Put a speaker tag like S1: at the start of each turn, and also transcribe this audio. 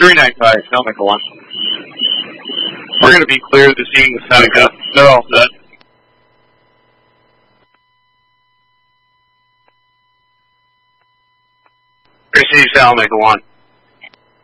S1: 395, sound like a 1. We're going to be clear of the scene with Seneca. They're all set. Receive, sound like a 1.